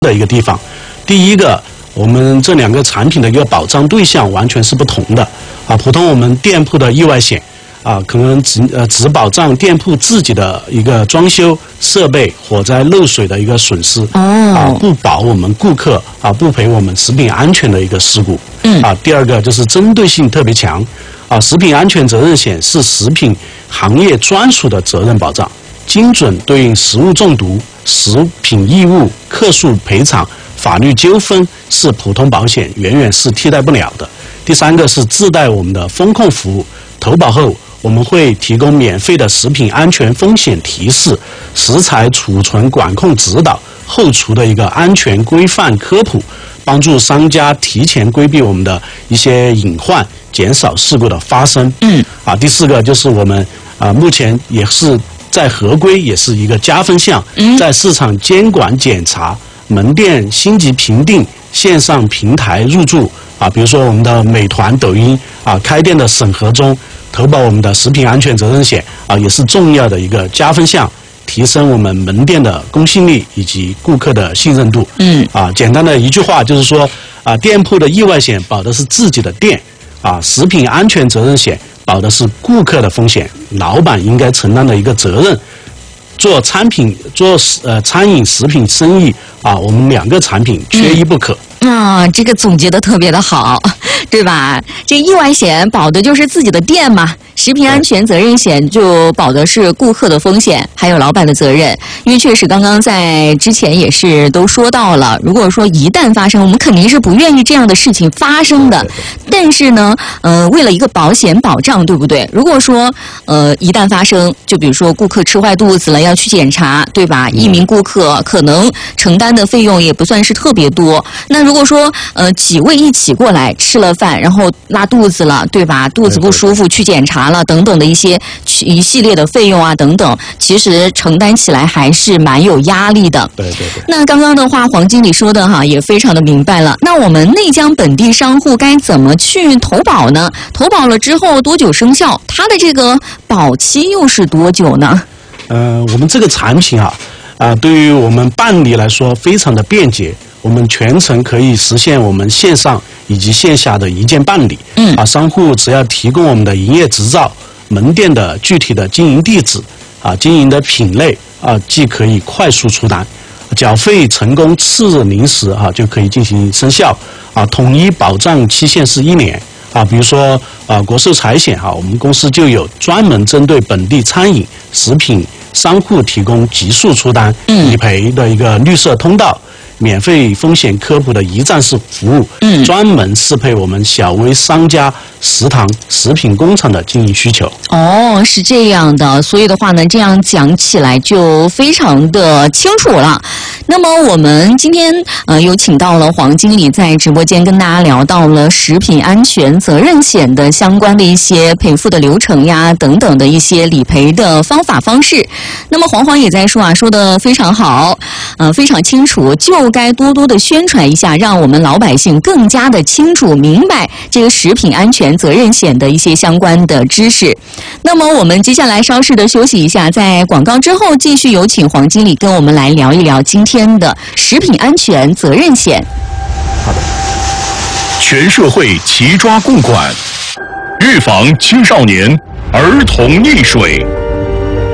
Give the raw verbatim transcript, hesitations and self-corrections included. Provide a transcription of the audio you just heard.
的一个地方。第一个，我们这两个产品的一个保障对象完全是不同的啊。普通我们店铺的意外险啊，可能只呃只保障店铺自己的一个装修设备、火灾漏水的一个损失啊，不保我们顾客啊，不赔我们食品安全的一个事故。嗯啊，第二个就是针对性特别强啊，食品安全责任险是食品行业专属的责任保障。精准对应食物中毒、食品异物、客诉赔偿、法律纠纷是普通保险远远是替代不了的。第三个是自带我们的风控服务，投保后我们会提供免费的食品安全风险提示、食材储存管控指导、后厨的一个安全规范科普，帮助商家提前规避我们的一些隐患，减少事故的发生。嗯，啊，第四个就是我们啊，目前也是。在合规也是一个加分项，在市场监管检查、门店星级评定、线上平台入驻啊，比如说我们的美团、抖音啊，开店的审核中，投保我们的食品安全责任险啊，也是重要的一个加分项，提升我们门店的公信力以及顾客的信任度。嗯，啊，简单的一句话就是说啊，店铺的意外险保的是自己的店，啊，食品安全责任险保的是顾客的风险，老板应该承担的一个责任。做餐品做呃餐饮食品生意啊，我们两个产品缺一不可。 啊、嗯，这个总结的特别的好，对吧？这意外险保的就是自己的店嘛，食品安全责任险就保的是顾客的风险，还有老板的责任。因为确实刚刚在之前也是都说到了，如果说一旦发生，我们肯定是不愿意这样的事情发生的。但是呢，呃，为了一个保险保障，对不对？如果说呃一旦发生，就比如说顾客吃坏肚子了要去检查，对吧？一名顾客可能承担的费用也不算是特别多。那如果说呃几位一起过来吃了饭，然后拉肚子了，对吧？肚子不舒服去检查了，等等的一些一系列的费用啊等等，其实承担起来还是蛮有压力的。 对对对。 那刚刚的话，黄经理说的哈也非常的明白了。那我们内江本地商户该怎么去投保呢？投保了之后多久生效？它的这个保期又是多久呢？ 呃，我们这个产品啊，啊、呃，对于我们办理来说非常的便捷。我们全程可以实现我们线上以及线下的一键办理。嗯，啊，商户只要提供我们的营业执照、门店的具体的经营地址、啊经营的品类啊，即可以快速出单，缴费成功次日零时啊就可以进行生效。啊，统一保障期限是一年。啊，比如说啊国寿财险啊，我们公司就有专门针对本地餐饮、食品商户提供急速出单、理赔的一个绿色通道。免费风险科普的一站式服务，嗯，专门适配我们小微商家、食堂、食品工厂的经营需求。 哦，是这样的，所以的话呢，这样讲起来就非常的清楚了。那么我们今天呃有请到了黄经理在直播间跟大家聊到了食品安全责任险的相关的一些赔付的流程呀，等等的一些理赔的方法方式。那么黄黄也在说啊，说的非常好，呃，非常清楚，就该多多的宣传一下，让我们老百姓更加的清楚明白这个食品安全责任险的一些相关的知识。那么我们接下来稍事的休息一下，在广告之后继续有请黄经理跟我们来聊一聊今天的食品安全责任险。 好的， 全社会齐抓共管，预防青少年儿童溺水。